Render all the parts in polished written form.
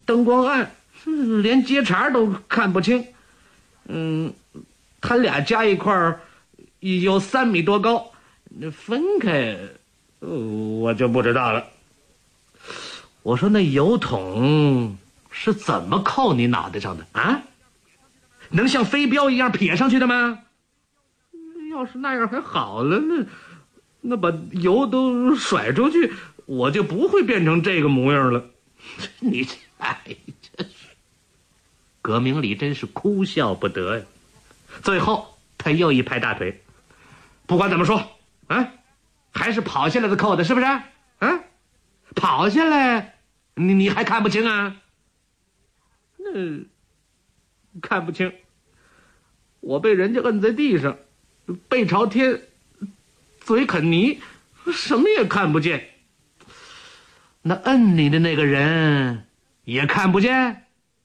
灯光暗，连街茬都看不清。他俩加一块儿有3米多高，分开我就不知道了。我说那油桶是怎么扣你脑袋上的啊？能像飞镖一样撇上去的吗？要是那样还好了，那把油都甩出去，我就不会变成这个模样了。你真是，葛明礼真是哭笑不得呀。最后他又一拍大腿，不管怎么说啊，还是跑下来的扣的，是不是啊？跑下来你还看不清啊？那看不清，我被人家摁在地上，背朝天，嘴啃泥，什么也看不见。那摁你的那个人也看不见？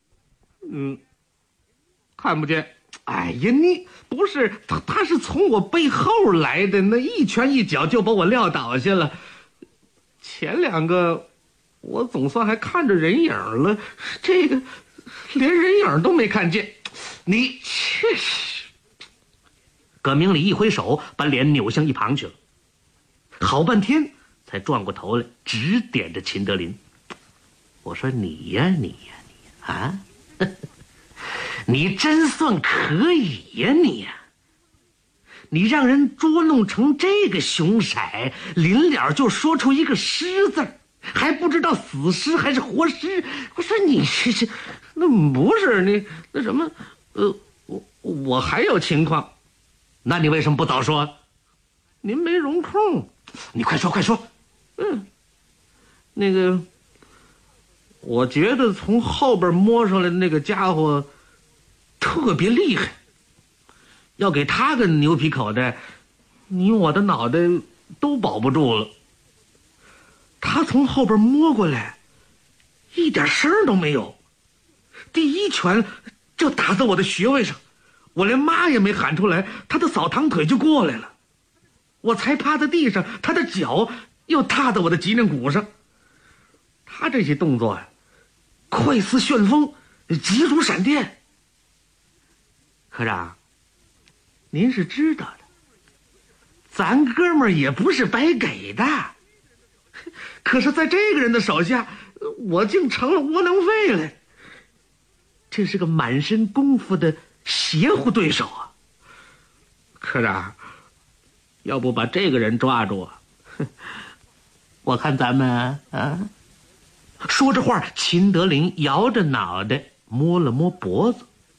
看不见。哎呀，你不是他是从我背后来的，那一拳一脚就把我撂倒下了。前2个我总算还看着人影了，这个连人影都没看见。你确实。葛明礼一挥手，把脸扭向一旁去了，好半天才转过头来，指点着秦德林。我说你呀啊，你真算可以呀你呀！你让人捉弄成这个凶色，临了就说出一个尸字，还不知道死尸还是活尸。我说你这那不是你那什么，我还有情况，那你为什么不早说？您没容空，你快说。那个，我觉得从后边摸上来的那个家伙特别厉害，要给他个牛皮口袋，你我的脑袋都保不住了。他从后边摸过来，一点声都没有，第一拳就打在我的穴位上，我连妈也没喊出来，他的扫堂腿就过来了。我才趴在地上，他的脚又踏在我的脊梁骨上。他这些动作快似旋风，急如闪电。科长，您是知道的，咱哥们儿也不是白给的，可是在这个人的手下，我竟成了窝囊废了。这是个满身功夫的邪乎对手啊！科长，要不把这个人抓住啊？我看咱们啊。说着话，秦德林摇着脑袋摸了摸脖子。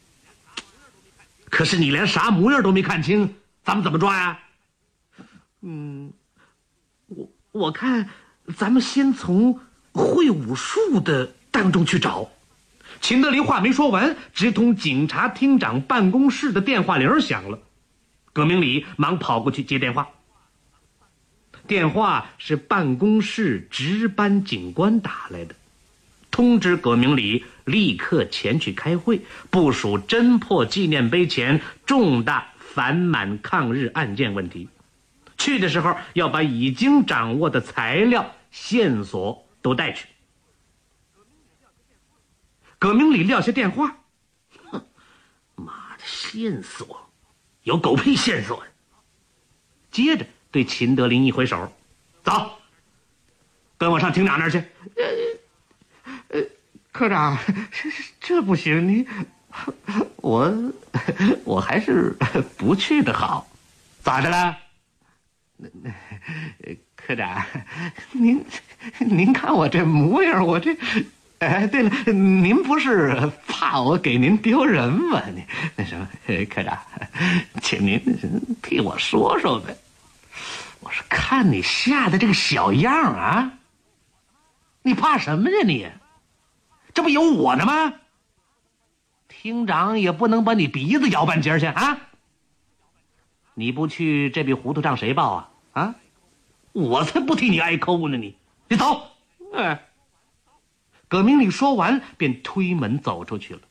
可是你连啥模样都没看清，咱们怎么抓呀？我看咱们先从会武术的当中去找。秦德林话没说完，直通警察厅长办公室的电话铃响了。葛明礼忙跑过去接电话。电话是办公室值班警官打来的，通知葛明礼立刻前去开会，部署侦破纪念碑前重大反满抗日案件问题。去的时候要把已经掌握的材料线索都带去。葛明礼撂下电话，妈的，线索有狗屁线索。接着对秦德林一挥手，走，跟我上厅长那儿去。科长，这不行，你我还是不去的好。咋的了？科长，您看我这模样，我这，对了，您不是怕我给您丢人吗？你那什么，科长，请您替我说说呗。我是看你吓的这个小样啊，你怕什么呀你？这不有我呢吗？厅长也不能把你鼻子摇半截去啊！你不去，这笔糊涂账谁报啊？我才不替你挨抠呢！你走！葛明礼说完，便推门走出去了。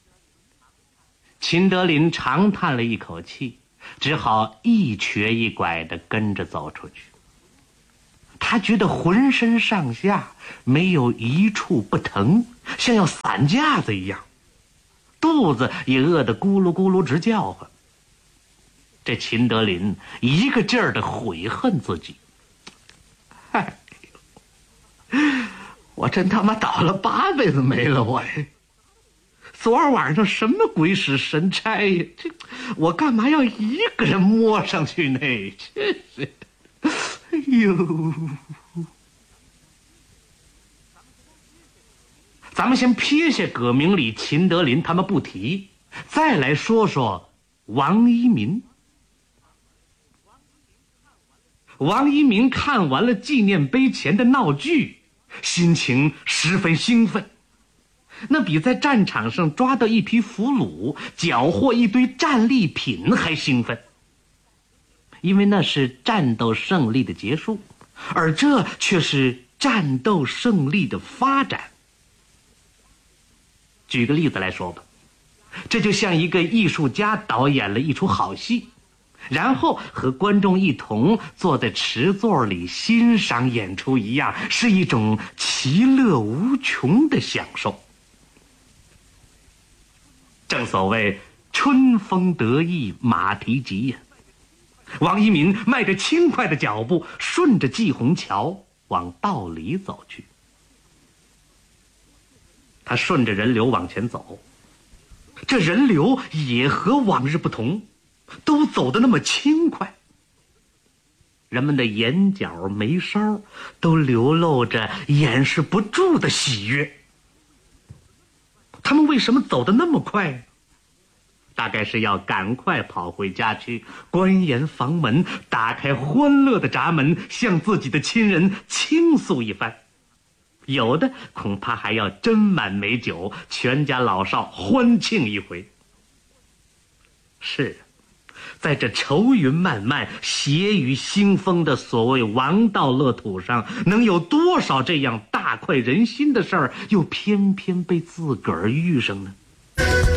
秦德林长叹了一口气，只好一瘸一拐地跟着走出去。 他觉得浑身上下没有一处不疼，像要散架子一样，肚子也饿得咕噜咕噜直叫唤。这秦德林一个劲儿的悔恨自己，哎呦，我真他妈倒了8辈子霉了我呀！昨儿晚上什么鬼使神差呀？这我干嘛要一个人摸上去呢？真是，哎呦！咱们先撇下葛明礼、秦德林他们不提，再来说说王一民。王一民看完了纪念碑前的闹剧，心情十分兴奋，那比在战场上抓到一批俘虏、缴获一堆战利品还兴奋，因为那是战斗胜利的结束，而这却是战斗胜利的发展。举个例子来说吧，这就像一个艺术家导演了一出好戏，然后和观众一同坐在池座里欣赏演出一样，是一种其乐无穷的享受。正所谓春风得意马蹄疾呀。王一民迈着轻快的脚步，顺着季虹桥往道里走去。他顺着人流往前走，这人流也和往日不同，都走得那么轻快。人们的眼角眉梢都流露着掩饰不住的喜悦。他们为什么走得那么快？大概是要赶快跑回家去，关严房门，打开欢乐的闸门，向自己的亲人倾诉一番。有的恐怕还要斟满美酒，全家老少欢庆一回。是，在这愁云漫漫、血雨腥风的所谓王道乐土上，能有多少这样大快人心的事儿，又偏偏被自个儿遇上呢？